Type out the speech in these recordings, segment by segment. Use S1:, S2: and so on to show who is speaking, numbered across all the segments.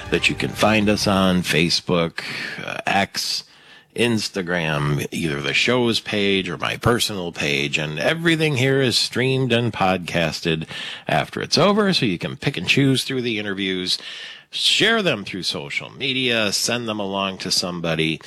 S1: that you can find us on Facebook, X, Instagram, either the show's page or my personal page, and everything here is streamed and podcasted after it's over, so you can pick and choose through the interviews, share them through social media, send them along to somebody.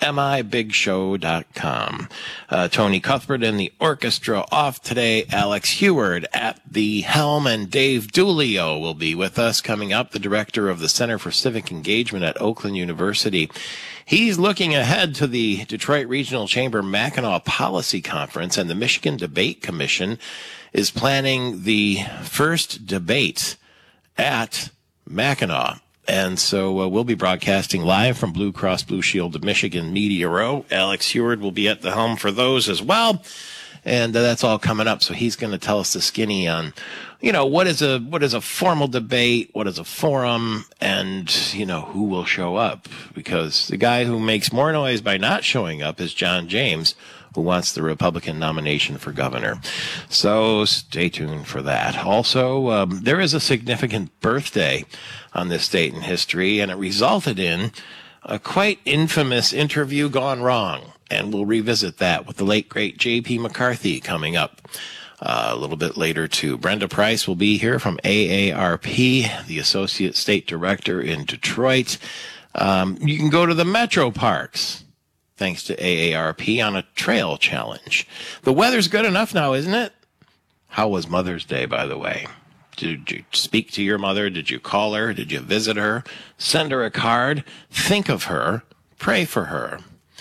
S1: mibigshow.com. Tony Cuthbert and the orchestra off today. Alex Heward at the helm, and Dave Dulio will be with us coming up, the director of the Center for Civic Engagement at Oakland University. He's looking ahead to the Detroit Regional Chamber Mackinac Policy Conference, and the Michigan Debate Commission is planning the first debate at Mackinac. And so we'll be broadcasting live from Blue Cross Blue Shield of Michigan Media Row. Alex Heward will be at the helm for those as well. And that's all coming up. So he's going to tell us the skinny on, what is a formal debate, what is a forum, and, who will show up. Because the guy who makes more noise by not showing up is John James, who wants the Republican nomination for governor. So stay tuned for that. Also, there is a significant birthday on this date in history, and it resulted in a quite infamous interview gone wrong. And we'll revisit that with the late, great J.P. McCarthy coming up a little bit later, too. Brenda Price will be here from AARP, the Associate State Director in Detroit. You can go to the Metro Parks, thanks to AARP, on a trail challenge. The weather's good enough now, isn't it? How was Mother's Day, by the way? Did you speak to your mother? Did you call her? Did you visit her? Send her a card? Think of her. Pray for her.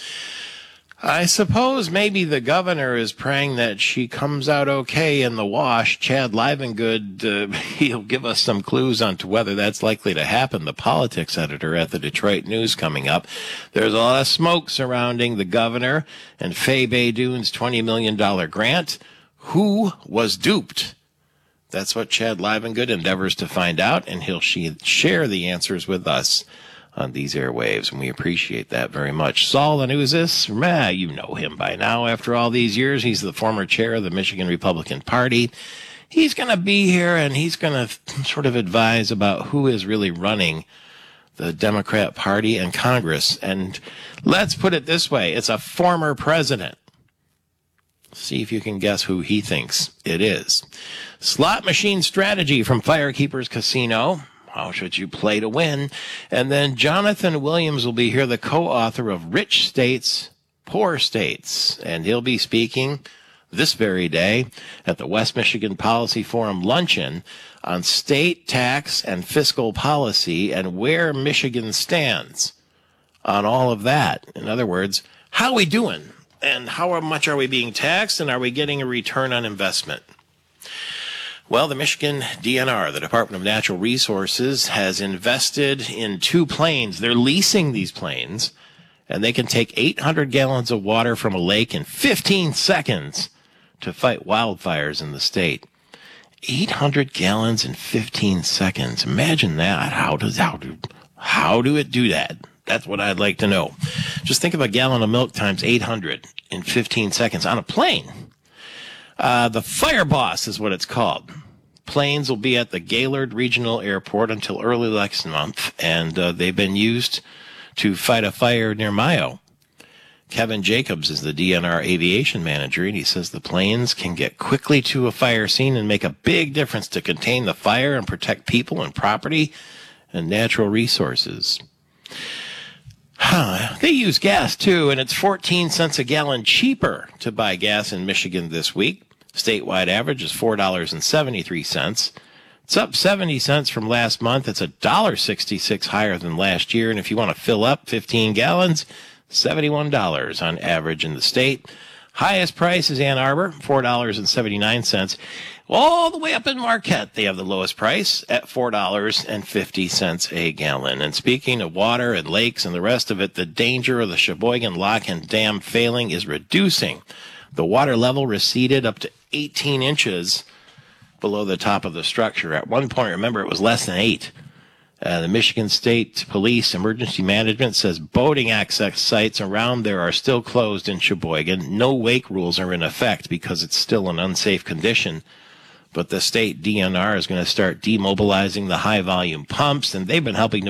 S1: I suppose maybe the governor is praying that she comes out okay in the wash. Chad Livengood, he'll give us some clues on to whether that's likely to happen. The politics editor at the Detroit News coming up. There's a lot of smoke surrounding the governor and Fay Baydoun's $20 million grant. Who was duped? That's what Chad Livengood endeavors to find out, and he'll share the answers with us on these airwaves, and we appreciate that very much. Saul Anouzis, you know him by now after all these years. He's the former chair of the Michigan Republican Party. He's going to be here, and he's going to sort of advise about who is really running the Democrat Party and Congress. And let's put it this way, it's a former president. See if you can guess who he thinks it is. Slot machine strategy from Firekeepers Casino. How should you play to win? And then Jonathan Williams will be here, the co-author of Rich States, Poor States. And he'll be speaking this very day at the West Michigan Policy Forum luncheon on state tax and fiscal policy and where Michigan stands on all of that. In other words, how are we doing? And how much are we being taxed? And are we getting a return on investment? Well, the Michigan DNR, the Department of Natural Resources, has invested in 2 planes. They're leasing these planes, and they can take 800 gallons of water from a lake in 15 seconds to fight wildfires in the state. 800 gallons in 15 seconds. Imagine that. How do it do that? That's what I'd like to know. Just think of a gallon of milk times 800 in 15 seconds on a plane. The Fire Boss is what it's called. Planes will be at the Gaylord Regional Airport until early next month, and they've been used to fight a fire near Mayo. Kevin Jacobs is the DNR aviation manager, and he says the planes can get quickly to a fire scene and make a big difference to contain the fire and protect people and property and natural resources. They use gas, too, and it's 14 cents a gallon cheaper to buy gas in Michigan this week. Statewide average is $4.73. It's up 70 cents from last month. It's $1.66 higher than last year. And if you want to fill up 15 gallons, $71 on average in the state. Highest price is Ann Arbor, $4.79. All the way up in Marquette, they have the lowest price at $4.50 a gallon. And speaking of water and lakes and the rest of it, the danger of the Sheboygan Lock and Dam failing is reducing. The water level receded up to 18 inches below the top of the structure. At one point, remember, it was less than 8. The Michigan State Police Emergency Management says boating access sites around there are still closed in Sheboygan. No wake rules are in effect because it's still an unsafe condition. But the state DNR is going to start demobilizing the high-volume pumps, and they've been helping to